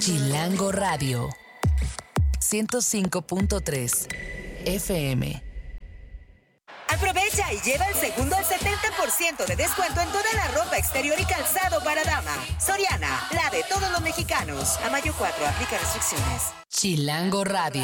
Chilango Radio 105.3 FM. Aprovecha y lleva el segundo al 70% de descuento en toda la ropa exterior y calzado para dama. Soriana, la de todos los mexicanos. A mayo 4, aplica restricciones. Chilango Radio.